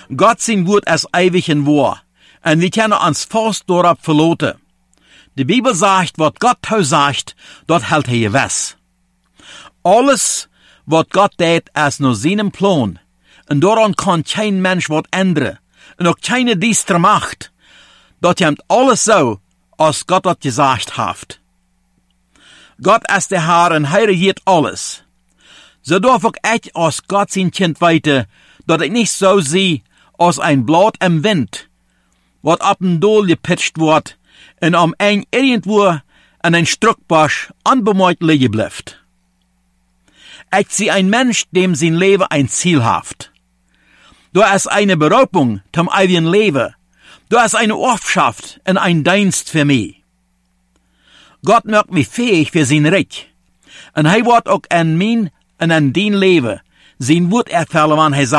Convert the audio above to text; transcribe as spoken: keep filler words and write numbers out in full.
Gott sein Wort ist ewig und wahr. Und wir können uns fast darauf verlassen. Die Bibel sagt, was Gott sagt, dort hält er gewiss. Alles, was Gott tät, ist nur seinem Plan. Und daran kann kein Mensch was ändern. Und auch keine düstere Macht. Dort kommt alles so, als Gott das gesagt hat. Gott ist der Herr und er regiert alles. So darf auch ich als Gott sein Kind weiter, dass ich nicht so sehe, als ein Blatt im Wind, wat ab dem Dol gepitcht wird, und am ein irgendwo an ein Struckbusch unbemerkt liegen bleibt. Ich sehe ein Mensch, dem sein Leben ein Ziel hat. Da ist eine Berufung zum ewigen Leben. Da ist eine Aufschaft und ein Dienst für mich. Gott macht mich fähig für sein Reich. Und er wird auch an mein und an dein Leben sein Wort erfüllen, wenn er sagt,